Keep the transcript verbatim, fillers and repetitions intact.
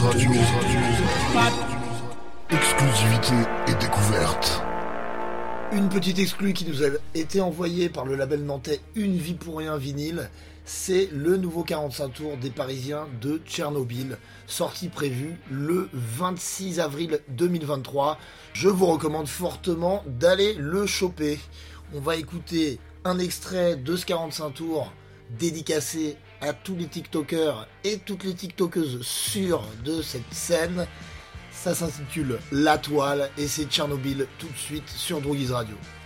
Droguise Radio. Exclusivité et découverte. Une petite exclue qui nous a été envoyée par le label nantais Une Vie pour Rien Vinyle, c'est le nouveau quarante-cinq tours des Parisiens de Tchernobyl, sortie prévue le vingt-six avril deux mille vingt-trois. Je vous recommande fortement d'aller le choper. On va écouter un extrait de ce quarante-cinq tours dédicacé à tous les TikTokers et toutes les TikTokeuses sûres de cette scène. Ça s'intitule La Toile et c'est Tchernobyl tout de suite sur Droguise Radio.